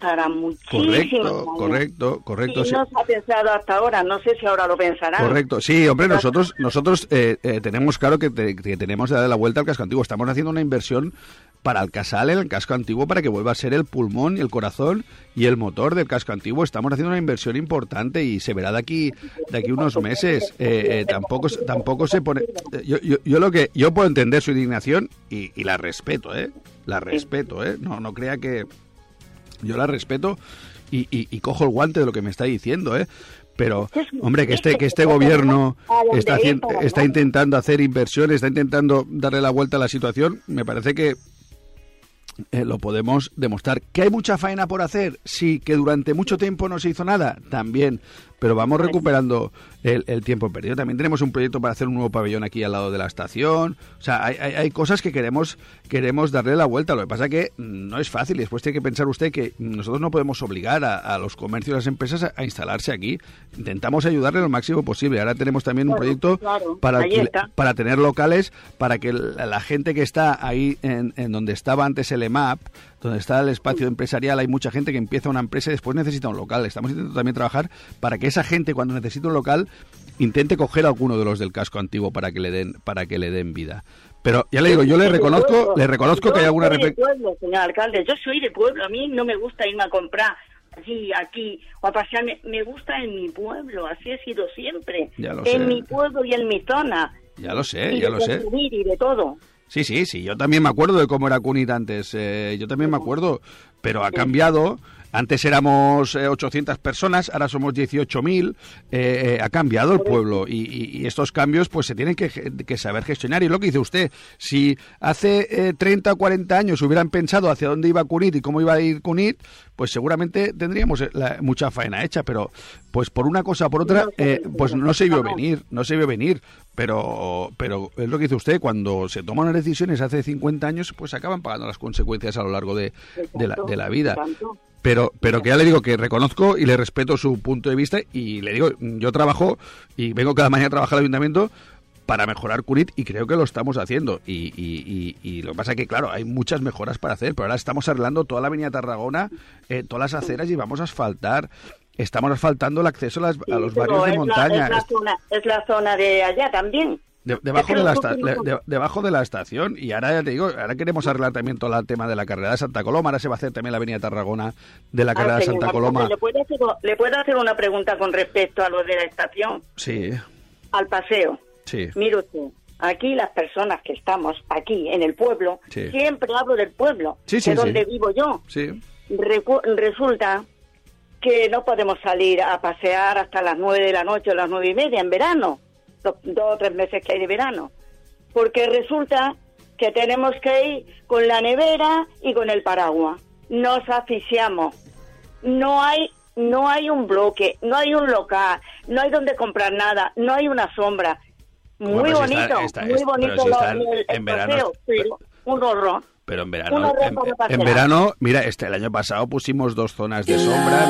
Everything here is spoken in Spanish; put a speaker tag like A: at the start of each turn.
A: costará muchísimo.
B: Correcto.
A: Y
B: Sí.
A: no se ha pensado hasta ahora, no sé si ahora lo pensarán.
B: Correcto, sí, hombre, nosotros tenemos claro que tenemos que darle la vuelta al casco antiguo. Estamos haciendo una inversión para el Casal, en el casco antiguo, para que vuelva a ser el pulmón y el corazón y el motor del casco antiguo. Estamos haciendo una inversión importante y se verá de aquí unos meses. Tampoco se pone. Yo puedo entender su indignación y la respeto, la respeto, no crea que yo la respeto y cojo el guante de lo que me está diciendo, Pero, hombre, que este gobierno está intentando hacer inversiones, está intentando darle la vuelta a la situación, me parece que lo podemos demostrar. ¿Que hay mucha faena por hacer? Sí. ¿Que durante mucho tiempo no se hizo nada? También. Pero vamos recuperando el tiempo perdido. También tenemos un proyecto para hacer un nuevo pabellón aquí al lado de la estación. O sea, hay cosas que queremos darle la vuelta. Lo que pasa que no es fácil. Y después tiene que pensar usted que nosotros no podemos obligar a los comercios y las empresas a instalarse aquí. Intentamos ayudarle lo máximo posible. Ahora tenemos también un proyecto para tener locales, para que la gente que está ahí en donde estaba antes el EMAP, donde está el espacio empresarial, hay mucha gente que empieza una empresa y después necesita un local. Estamos intentando también trabajar para que esa gente, cuando necesite un local, intente coger a alguno de los del casco antiguo para que le den vida. Pero ya le digo, yo le reconozco que hay alguna
A: pueblo, señor alcalde, yo soy de pueblo, a mí no me gusta irme a comprar así aquí o a pasearme, me gusta en mi pueblo, así he sido siempre, en mi pueblo y en mi zona.
B: Ya lo sé.
A: Y de todo.
B: Sí, yo también me acuerdo de cómo era Cunit antes, yo también me acuerdo, pero ha cambiado. Antes éramos 800 personas, ahora somos 18.000, ha cambiado el pueblo y estos cambios pues se tienen que saber gestionar. Y lo que dice usted, si hace 30 o 40 años hubieran pensado hacia dónde iba Cunit y cómo iba a ir Cunit, pues seguramente tendríamos mucha faena hecha, pero pues por una cosa o por otra, pues no se vio venir. Pero es lo que dice usted, cuando se toman unas decisiones hace 50 años, pues acaban pagando las consecuencias a lo largo de la vida. Pero que ya le digo que reconozco y le respeto su punto de vista y le digo, yo trabajo y vengo cada mañana a trabajar al ayuntamiento para mejorar Cunit y creo que lo estamos haciendo y lo que pasa es que claro, hay muchas mejoras para hacer, pero ahora estamos arreglando toda la avenida Tarragona, todas las aceras y vamos a asfaltar. Estamos asfaltando el acceso a los barrios de montaña.
A: Es la zona de allá también.
B: Debajo de la estación. Y ahora ya te digo, ahora queremos arreglar también todo el tema de la carrera de Santa Coloma. Ahora se va a hacer también la avenida Tarragona de la carrera de Santa Coloma.
A: ¿Le puedo hacer una pregunta con respecto a lo de la estación?
B: Sí.
A: Al paseo.
B: Sí.
A: Mire usted, aquí las personas que estamos aquí en el pueblo, siempre hablo del pueblo, de donde vivo yo.
B: Sí.
A: Resulta que no podemos salir a pasear hasta las 9 de la noche o las 9:30 en verano, los 2 o 3 meses que hay de verano, porque resulta que tenemos que ir con la nevera y con el paraguas. Nos asfixiamos. No hay un bloque, no hay un local, no hay donde comprar nada, no hay una sombra. Muy bonito el paseo, pero un horror.
B: Pero en verano, mira, el año pasado pusimos 2 zonas de sombra,